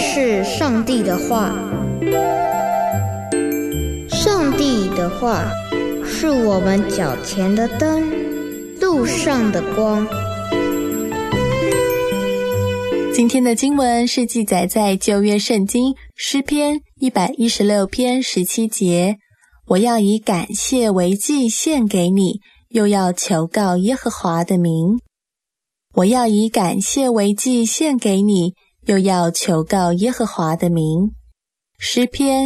是上帝的话。上帝的话是我们脚前的灯，路上的光。 今天的经文是记载在旧约圣经诗篇116篇17节，我要以感谢为祭献给你，又要求告耶和华的名。我要以感谢为祭献给你，又要求告耶和华的名。诗篇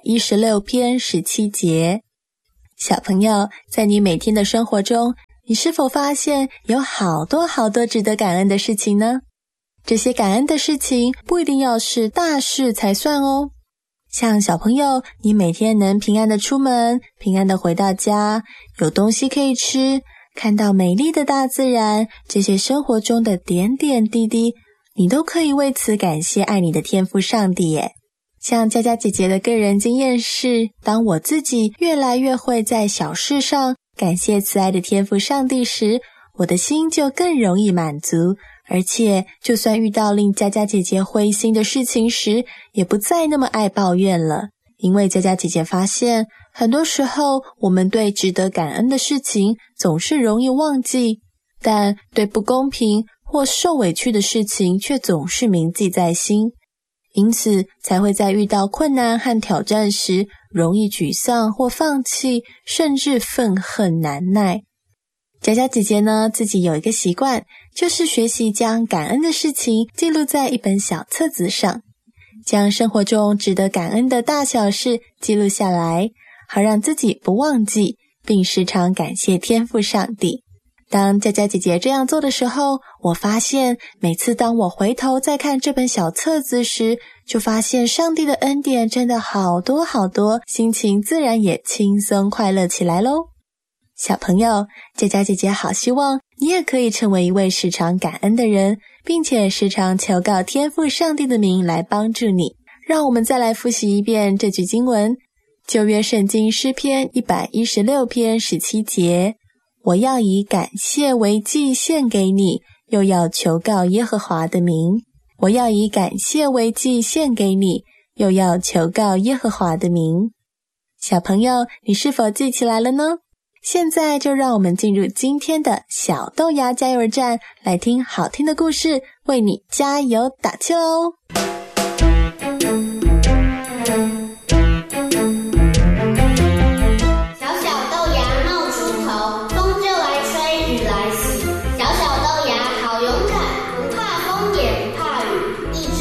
116篇17节。小朋友，在你每天的生活中，你是否发现有好多值得感恩的事情呢？这些感恩的事情不一定要是大事才算哦。像小朋友，你每天能平安的出门，平安的回到家，有东西可以吃，看到美丽的大自然，这些生活中的点点滴滴，你都可以为此感谢爱你的天父上帝耶。像佳佳姐姐的个人经验是，当我自己越来越会在小事上感谢慈爱的天父上帝时，我的心就更容易满足，而且就算遇到令佳佳姐姐灰心的事情时，也不再那么爱抱怨了。因为佳佳姐姐发现，很多时候我们对值得感恩的事情总是容易忘记，但对不公平或受委屈的事情却总是铭记在心，因此才会在遇到困难和挑战时容易沮丧或放弃，甚至愤恨难耐。佳佳姐姐呢，自己有一个习惯，就是学习将感恩的事情记录在一本小册子上，将生活中值得感恩的大小事记录下来，好让自己不忘记，并时常感谢天父上帝。当佳佳姐姐这样做的时候，我发现每次当我回头再看这本小册子时，就发现上帝的恩典真的好多，心情自然也轻松快乐起来咯。小朋友，佳佳姐姐好希望你也可以成为一位时常感恩的人，并且时常求告天父上帝的名来帮助你。让我们再来复习一遍这句经文，旧约圣经诗篇116篇17节，我要以感谢为祭献给你，又要求告耶和华的名。我要以感谢为祭献给你，又要求告耶和华的名。小朋友，你是否记起来了呢？现在就让我们进入今天的小豆芽加油站，来听好听的故事，为你加油打气哦。